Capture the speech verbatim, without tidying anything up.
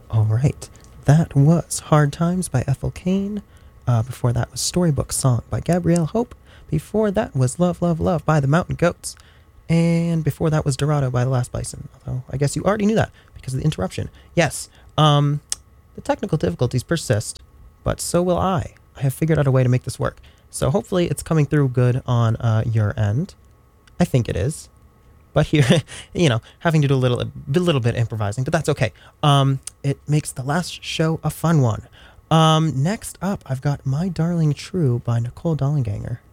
All right. That was Hard Times by Ethel Kane. Uh, before that was Storybook Song by Gabrielle Hope. Before that was Love, Love, Love by the Mountain Goats. And before that was Dorado by The Last Bison. Although I guess you already knew that because of the interruption. Yes, um, the technical difficulties persist, but so will I. I have figured out a way to make this work. So hopefully it's coming through good on uh, your end. I think it is. But here, you know, having to do a little, a little bit improvising, but that's okay. Um, it makes the last show a fun one. Um, next up, I've got My Darling True by Nicole Dollanganger.